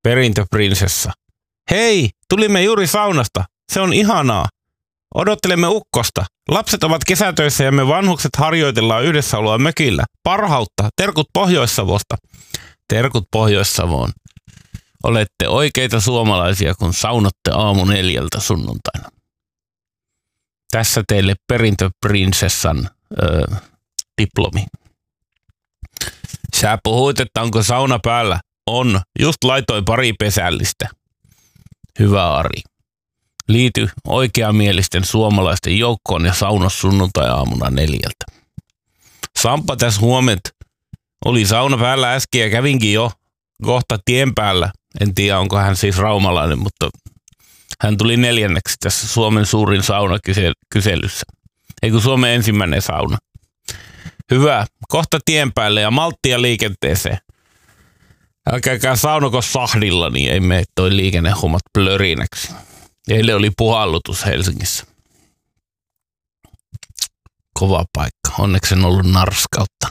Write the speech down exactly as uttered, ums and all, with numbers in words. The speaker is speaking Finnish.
Perintöprinsessa. Hei, tulimme juuri saunasta. Se on ihanaa. Odottelemme ukkosta. Lapset ovat kesätöissä ja me vanhukset harjoitellaan yhdessäoloa mökillä. Parhautta. Terkut Pohjois-Savosta. Terkut Pohjois-Savoon. Olette oikeita suomalaisia, kun saunotte aamu neljältä sunnuntaina. Tässä teille perintöprinsessan öö, diplomi. Sä puhuit, että onko sauna päällä? On. Just laitoin pari pesällistä. Hyvä Ari. Liity oikeamielisten suomalaisten joukkoon ja saunos sunnuntai-aamuna neljältä. Sampa tässä huomet. Oli sauna päällä äsken ja kävinkin jo kohta tien päällä. En tiedä, onko hän siis raumalainen, mutta hän tuli neljänneksi tässä Suomen suurin saunakyselyssä. Eikö Suomen ensimmäinen sauna? Hyvä. Kohta tien päälle ja malttia liikenteeseen. Älkääkää saunoko sahdilla, niin ei mene toi liikennehommat plörinäksi. Eilen oli puhallutus Helsingissä. Kova paikka. Onneksi en ollut narskautta.